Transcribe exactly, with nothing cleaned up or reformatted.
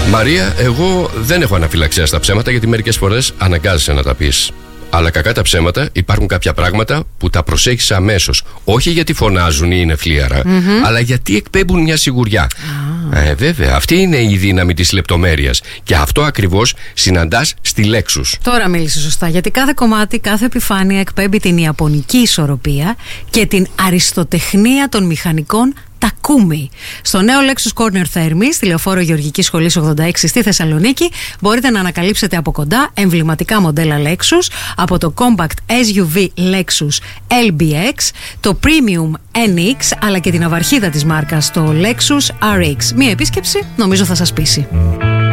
Μαρία, εγώ δεν έχω αναφυλαξία στα ψέματα, γιατί μερικές φορές αναγκάζεσαι να τα πεις. Αλλά κακά τα ψέματα, υπάρχουν κάποια πράγματα που τα προσέχεις αμέσως. Όχι γιατί φωνάζουν ή είναι φλίαρα, mm-hmm. αλλά γιατί εκπέμπουν μια σιγουριά. Ah. Ε, βέβαια, αυτή είναι η δύναμη της λεπτομέρειας. Και αυτό ακριβώς συναντάς στη Lexus. Τώρα μίλησε σωστά. Γιατί κάθε κομμάτι, κάθε επιφάνεια εκπέμπει την ιαπωνική ισορροπία και την αριστοτεχνία των μηχανικών Takumi. Στο νέο Lexus Corner Thermi, στη Λεωφόρο Γεωργικής Σχολής ογδόντα έξι στη Θεσσαλονίκη, μπορείτε να ανακαλύψετε από κοντά εμβληματικά μοντέλα Lexus, από το Compact ες γιου βι Lexus ελ μπι εξ, το Premium εν εξ, αλλά και την αυαρχίδα της μάρκας, το Lexus αρ εξ. Μία επίσκεψη νομίζω θα σας πείσει.